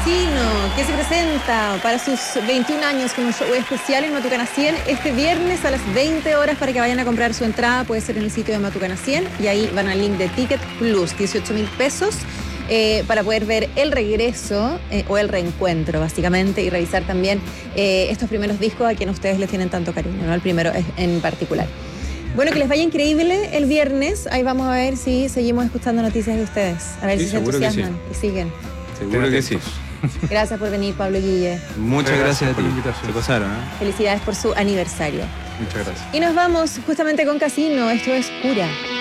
Casino, que se presenta para sus 21 años con un show especial en Matucana 100 este viernes a las 20 horas para que vayan a comprar su entrada. Puede ser en el sitio de Matucana 100 y ahí van al link de Ticket Plus, 18.000 pesos. Para poder ver el regreso o el reencuentro, básicamente, y revisar también estos primeros discos a quienes ustedes les tienen tanto cariño, ¿no? El primero en particular. Bueno, que les vaya increíble el viernes. Ahí vamos a ver si seguimos escuchando noticias de ustedes. A ver si se entusiasman y siguen. Seguro que sí. Gracias por venir, Pablo Guille. Muchas gracias a ti. Se pasaron, ¿eh? Felicidades por su aniversario. Muchas gracias. Y nos vamos justamente con Casino. Esto es Cura.